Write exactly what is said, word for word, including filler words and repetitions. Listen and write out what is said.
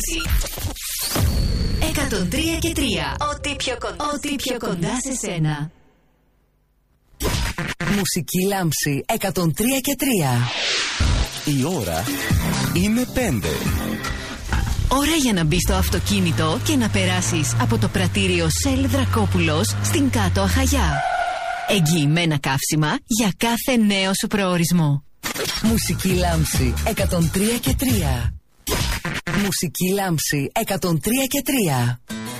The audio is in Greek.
εκατόν τρία και τρία. Ό,τι πιο κοντά, ό,τι πιο κοντά σε σένα. Μουσική Λάμψη εκατόν τρία και τρία. Η ώρα είναι πέντε. Ώρα για να μπεις στο αυτοκίνητο και να περάσεις από το πρατήριο Σελ Δρακόπουλος στην Κάτω Αχαγιά. Εγγυημένα καύσιμα για κάθε νέο σου προορισμό. Μουσική Λάμψη εκατόν τρία και τρία. Μουσική Λάμψη εκατόν τρία και τρία.